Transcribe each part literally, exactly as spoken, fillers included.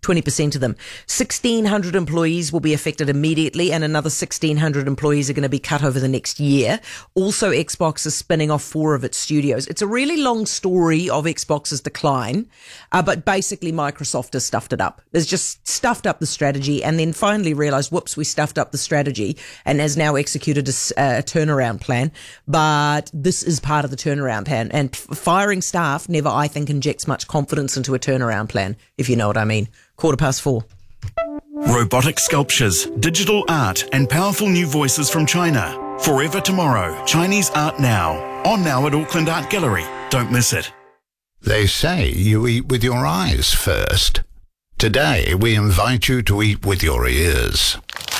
twenty percent of them. sixteen hundred employees will be affected immediately, and another sixteen hundred employees are going to be cut over the next year. Also, Xbox is spinning off four of its studios. It's a really long story of Xbox's decline, uh, but basically Microsoft has stuffed it up. It's just stuffed up the strategy, and then finally realized, whoops, we stuffed up the strategy, and has now executed a, a turnaround plan. But this is part of the turnaround plan, and firing staff never, I think, injects much confidence into a turnaround plan, if you know what I mean. Quarter past four. Robotic sculptures, digital art, and powerful new voices from China. Forever Tomorrow, Chinese Art Now. On now at Auckland Art Gallery. Don't miss it. They say you eat with your eyes first. Today, we invite you to eat with your ears.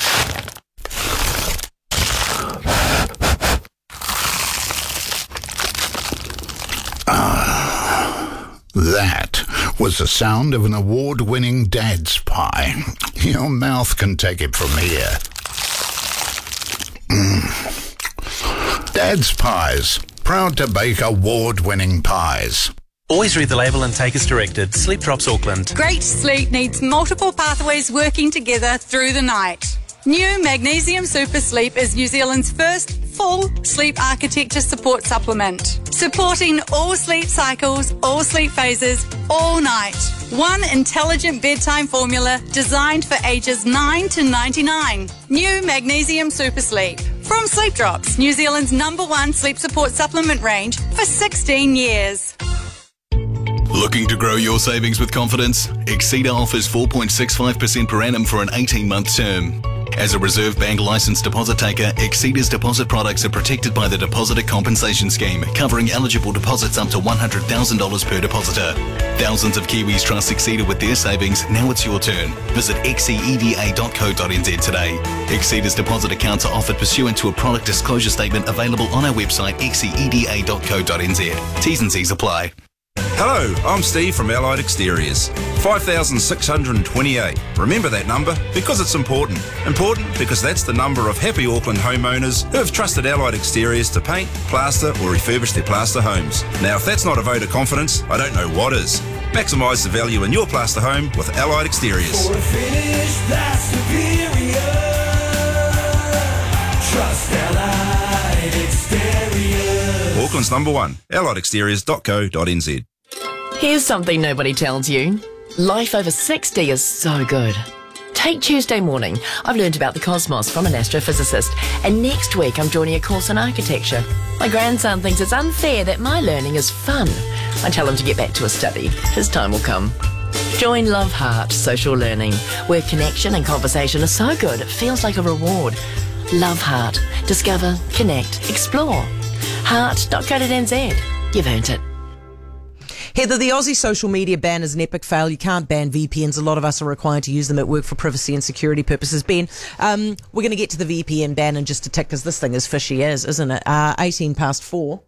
Ah, that was the sound of an award-winning Dad's pie. Your mouth can take it from here. Mm. Dad's Pies, proud to bake award-winning pies. Always read the label and take as directed. Sleep Drops Auckland. Great sleep needs multiple pathways working together through the night. New Magnesium Super Sleep is New Zealand's first full sleep architecture support supplement, supporting all sleep cycles, all sleep phases, all night. One intelligent bedtime formula designed for ages nine to ninety-nine. New Magnesium Super Sleep. From Sleep Drops, New Zealand's number one sleep support supplement range for sixteen years. Looking to grow your savings with confidence? Exceeda offers four point six five percent per annum for an eighteen-month term. As a Reserve Bank licensed deposit taker, Exceeda's deposit products are protected by the Depositor Compensation Scheme, covering eligible deposits up to one hundred thousand dollars per depositor. Thousands of Kiwis trust Exceeda with their savings. Now it's your turn. Visit exceeda dot co dot n z today. Exceeda's deposit accounts are offered pursuant to a product disclosure statement available on our website exceeda dot co dot n z. T's and C's apply. Hello, I'm Steve from Allied Exteriors. five thousand six hundred twenty-eight. Remember that number because it's important. Important because that's the number of happy Auckland homeowners who have trusted Allied Exteriors to paint, plaster or refurbish their plaster homes. Now, if that's not a vote of confidence, I don't know what is. Maximise the value in your plaster home with Allied Exteriors. For a finish that's superior, trust Allied Exteriors. Auckland's number one, allied exteriors dot co dot n z. Here's something nobody tells you. Life over sixty is so good. Take Tuesday morning. I've learned about the cosmos from an astrophysicist, and next week I'm joining a course in architecture. My grandson thinks it's unfair that my learning is fun. I tell him to get back to his study. His time will come. Join Love Heart Social Learning, where connection and conversation are so good it feels like a reward. Love Heart. Discover, connect, explore. heart dot co dot n z. You've earned it. Heather, the Aussie social media ban is an epic fail. You can't ban V P Ns. A lot of us are required to use them at work for privacy and security purposes. Ben, um, we're going to get to the V P N ban in just a tick because this thing is fishy as, isn't it? Uh, eighteen past four.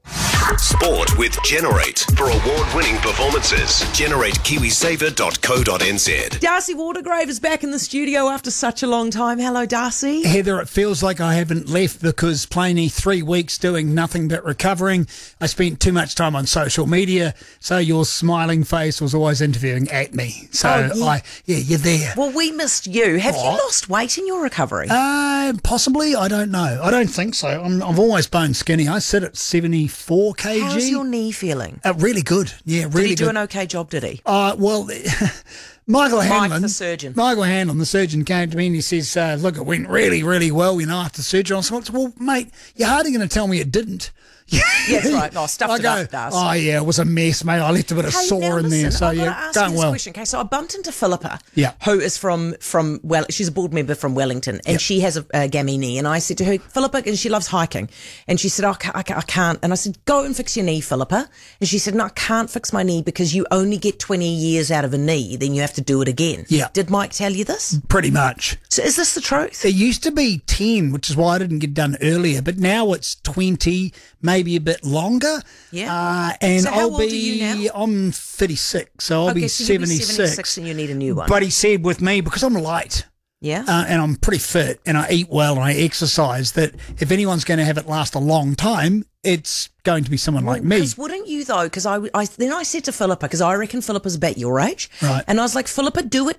Sport with Generate. For award-winning performances, generate kiwisaver dot co dot n z. Darcy Watergrave is back in the studio after such a long time. Hello, Darcy. Heather, it feels like I haven't left because plainly three weeks doing nothing but recovering. I spent too much time on social media, so your smiling face was always interviewing at me. So, oh, yeah. I, yeah, you're there. Well, we missed you. Have what? you lost weight in your recovery? Uh, possibly. I don't know. I don't think so. I'm, I'm always bone skinny. I sit at seventy-four kilograms. How's your knee feeling? Uh, really good. Yeah, really good. Did he do good. an okay job, did he? Uh, well... Michael Mike, Hanlon, the surgeon. Michael Hanlon, the surgeon, came to me and he says, uh, look, it went really, really well, you know, after surgery. I said, well, mate, you're hardly going to tell me it didn't. Yeah, that's right. No, I stuffed I it go, up, Darcy. Oh, yeah, it was a mess, mate. I left a bit of hey, sore now in listen, there. So, I've yeah, got to ask going you this well. question. Okay, so I bumped into Philippa, yeah. who is from, from well, she's a board member from Wellington, and yep. she has a, a gammy knee. And I said to her, Philippa, and she loves hiking. And she said, oh, I, can't, I, can't, I can't. And I said, go and fix your knee, Philippa. And she said, no, I can't fix my knee because you only get twenty years out of a knee, then you have to do it again. Yeah. Did Mike tell you this? Pretty much. So is this the truth? It used to be ten, which is why I didn't get done earlier, but now it's twenty, maybe a bit longer. Yeah. Uh, and so how I'll old be, are you now? I'm thirty-six, so I'll okay, be so seventy-six. You'll be seventy-six and you need a new one. But he said with me, because I'm light. Yeah. Uh, and I'm pretty fit and I eat well and I exercise, that if anyone's going to have it last a long time, it's going to be someone well, like me. Because wouldn't you though? Because I, I, then I said to Philippa, because I reckon Philippa's about your age. Right. And I was like, Philippa, do it